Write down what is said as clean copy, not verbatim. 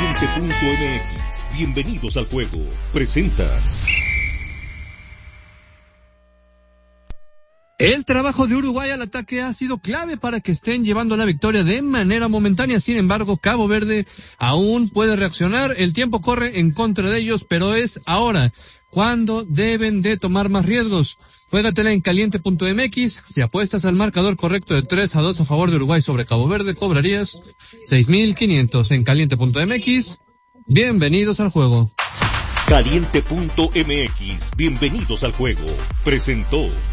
Caliente.mx, bienvenidos al juego. Presenta. El trabajo de Uruguay al ataque ha sido clave para que estén llevando la victoria de manera momentánea. Sin embargo, Cabo Verde aún puede reaccionar. El tiempo corre en contra de ellos, pero es ahora cuando deben de tomar más riesgos. Juégatela en Caliente.mx. Si apuestas al marcador correcto de 3-2 a favor de Uruguay sobre Cabo Verde, cobrarías 6,500 en Caliente.mx. Bienvenidos al juego. Caliente.mx, bienvenidos al juego. Presentó.